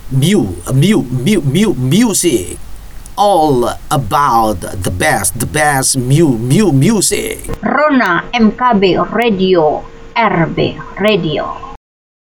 Music. All about the best music. Rona MKB Radio, RB Radio.